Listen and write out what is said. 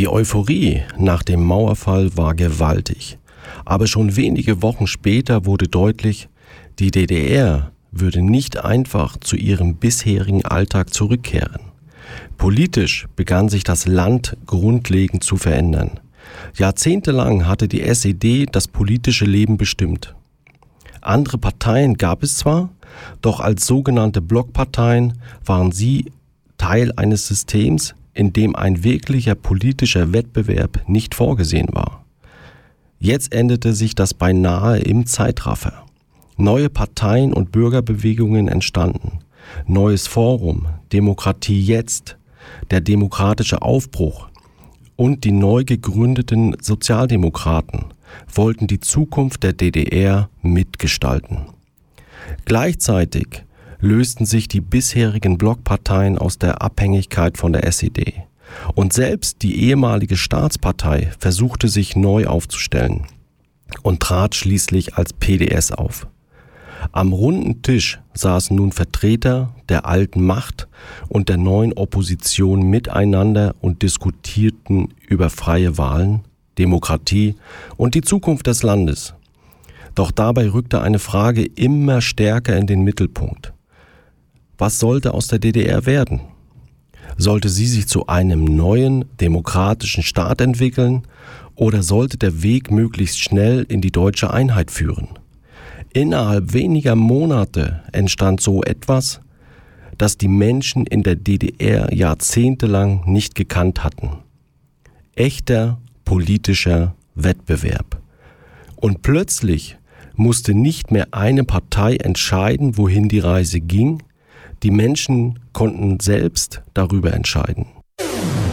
Die Euphorie nach dem Mauerfall war gewaltig. Aber schon wenige Wochen später wurde deutlich, die DDR würde nicht einfach zu ihrem bisherigen Alltag zurückkehren. Politisch begann sich das Land grundlegend zu verändern. Jahrzehntelang hatte die SED das politische Leben bestimmt. Andere Parteien gab es zwar, doch als sogenannte Blockparteien waren sie Teil eines Systems, in dem ein wirklicher politischer Wettbewerb nicht vorgesehen war. Jetzt änderte sich das beinahe im Zeitraffer. Neue Parteien und Bürgerbewegungen entstanden. Neues Forum, Demokratie jetzt, der demokratische Aufbruch und die neu gegründeten Sozialdemokraten wollten die Zukunft der DDR mitgestalten. Gleichzeitig lösten sich die bisherigen Blockparteien aus der Abhängigkeit von der SED. Und selbst die ehemalige Staatspartei versuchte sich neu aufzustellen und trat schließlich als PDS auf. Am runden Tisch saßen nun Vertreter der alten Macht und der neuen Opposition miteinander und diskutierten über freie Wahlen, Demokratie und die Zukunft des Landes. Doch dabei rückte eine Frage immer stärker in den Mittelpunkt. Was sollte aus der DDR werden? Sollte sie sich zu einem neuen, demokratischen Staat entwickeln oder sollte der Weg möglichst schnell in die deutsche Einheit führen? Innerhalb weniger Monate entstand so etwas, das die Menschen in der DDR jahrzehntelang nicht gekannt hatten. Echter politischer Wettbewerb. Und plötzlich musste nicht mehr eine Partei entscheiden, wohin die Reise ging. Die Menschen konnten selbst darüber entscheiden.